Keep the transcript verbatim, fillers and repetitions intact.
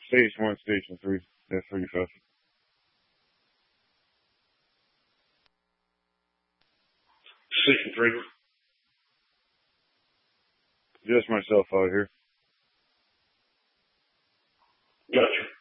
Station one, Station three. That's pretty fast. Station three. Just myself out here. Gotcha.